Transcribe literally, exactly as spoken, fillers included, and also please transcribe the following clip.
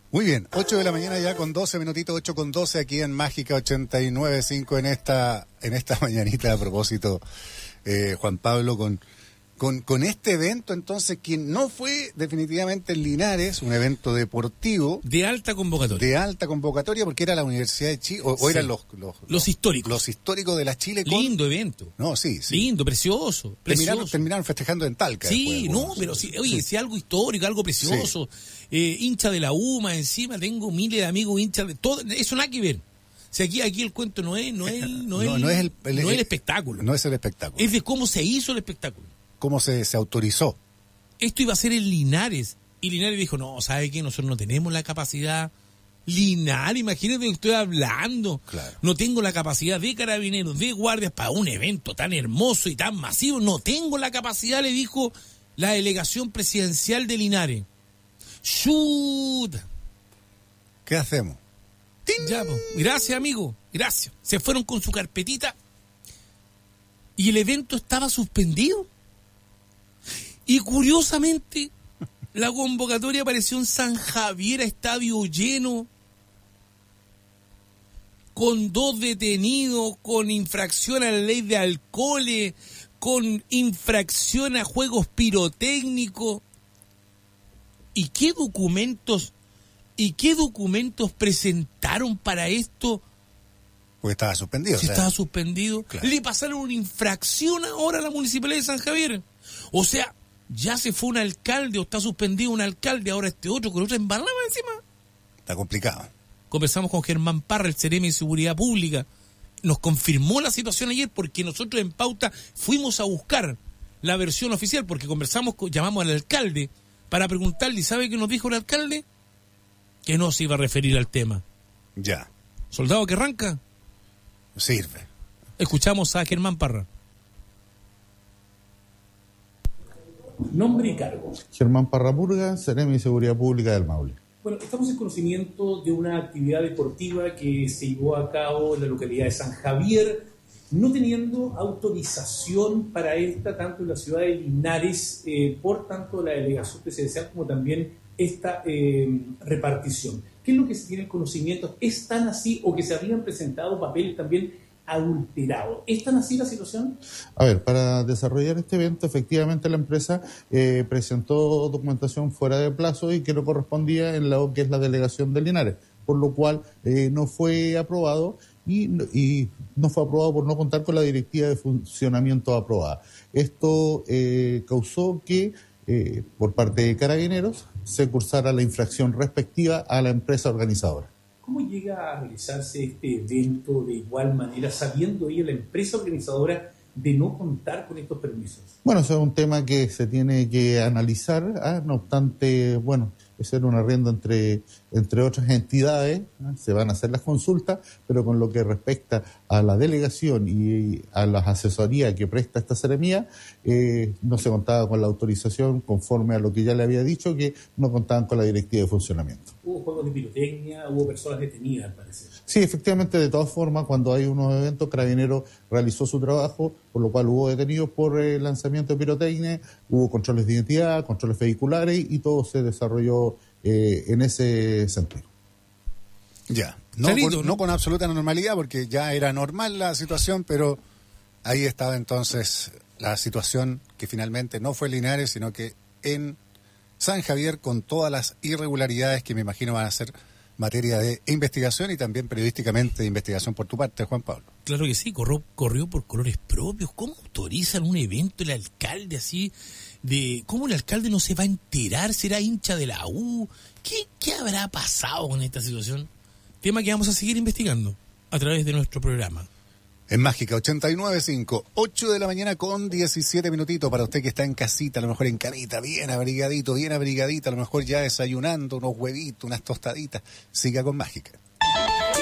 Muy bien, ocho de la mañana ya con doce minutitos, ocho con doce aquí en Mágica ochenta y nueve punto cinco en esta, en esta mañanita. A propósito, eh, Juan Pablo, con, con, con este evento entonces, que no fue definitivamente en Linares, un evento deportivo. De alta convocatoria. De alta convocatoria, porque era la Universidad de Chile, o, o Sí. eran los, los, Los los históricos. Los históricos de la Chile. Con... Lindo evento. No, sí, sí. Lindo, precioso. Terminaron, precioso. terminaron festejando en Talca. Sí, después, no, bueno, pero sí, sí, oye, sí. si algo histórico, algo precioso, eh, hincha de la U M A, encima tengo miles de amigos hinchas de todo, eso nada que ver. O sea, aquí, aquí el cuento no es, no es, no es, No, no es el- el- no es el el- espectáculo, No es el espectáculo. es de cómo se hizo el espectáculo. Cómo se, se autorizó. Esto iba a ser en Linares, y Linares dijo, no, ¿sabe qué? Nosotros no tenemos la capacidad. Linares, imagínate que estoy hablando. Claro. No tengo la capacidad de carabineros, de guardias para un evento tan hermoso y tan masivo. No tengo la capacidad, le dijo la delegación presidencial de Linares. ¡Shoot! ¿Qué hacemos? Ya, po. Gracias, amigo. Gracias. Se fueron con su carpetita y el evento estaba suspendido. Y curiosamente, la convocatoria apareció en San Javier, estadio lleno, con dos detenidos, con infracción a la ley de alcoholes, con infracción a juegos pirotécnicos. ¿Y qué documentos, y qué documentos presentaron para esto? Porque estaba suspendido. Si o sea, estaba suspendido. Claro. Le pasaron una infracción ahora a la Municipalidad de San Javier. O sea, ya se fue un alcalde o está suspendido un alcalde, ahora este otro con otra embarrada encima. Está complicado. Conversamos con Germán Parra, el C E R E M de Seguridad Pública. Nos confirmó la situación ayer porque nosotros en Pauta fuimos a buscar la versión oficial porque conversamos, con- llamamos al alcalde para preguntarle, ¿y sabe qué nos dijo el alcalde? Que no se iba a referir al tema. Ya. ¿Soldado que arranca? Sirve. Escuchamos a Germán Parra. Nombre y cargo. Germán Parrapurga, C E R E M y Seguridad Pública del Maule. Bueno, estamos en conocimiento de una actividad deportiva que se llevó a cabo en la localidad de San Javier, no teniendo autorización para esta, tanto en la ciudad de Linares, eh, por tanto la delegación presidencial como también esta eh, repartición. ¿Qué es lo que se tiene en conocimiento? ¿Es tan así o que se habían presentado papeles también adulterados? ¿Es tan así la situación? A ver, para desarrollar este evento, efectivamente la empresa eh, presentó documentación fuera de plazo y que no correspondía en lo que es la delegación de Linares, por lo cual eh, no fue aprobado y, y no fue aprobado por no contar con la directiva de funcionamiento aprobada. Esto eh, causó que eh, por parte de Carabineros se cursara la infracción respectiva a la empresa organizadora. ¿Cómo llega a realizarse este evento de igual manera, sabiendo ella, la empresa organizadora, de no contar con estos permisos? Bueno, eso es un tema que se tiene que analizar, ¿ah? No obstante, bueno, es un arriendo entre, entre otras entidades, ¿ah? Se van a hacer las consultas, pero con lo que respecta a la delegación y a las asesorías que presta esta seremía, eh, no se contaba con la autorización conforme a lo que ya le había dicho, que no contaban con la directiva de funcionamiento. Hubo juegos de pirotecnia, hubo personas detenidas, al parecer. Sí, efectivamente, de todas formas, cuando hay unos eventos, Carabineros realizó su trabajo, por lo cual hubo detenidos por el lanzamiento de pirotecnia, hubo controles de identidad, controles vehiculares y todo se desarrolló eh, en ese sentido. Ya. No, Clarito, con, ¿no? no con absoluta normalidad, porque ya era normal la situación, pero ahí estaba entonces la situación que finalmente no fue en Linares, sino que en San Javier, con todas las irregularidades que me imagino van a ser materia de investigación y también periodísticamente de investigación por tu parte, Juan Pablo. Claro que sí, corrió, corrió por colores propios. ¿Cómo autorizan un evento el alcalde así? De ¿cómo el alcalde no se va a enterar? ¿Será hincha de la U? ¿Qué, qué habrá pasado con esta situación? Tema que vamos a seguir investigando a través de nuestro programa. En Mágica ochenta y nueve punto cinco, ocho de la mañana con diecisiete minutitos para usted que está en casita, a lo mejor en camita, bien abrigadito, bien abrigadita, a lo mejor ya desayunando unos huevitos, unas tostaditas. Siga con Mágica.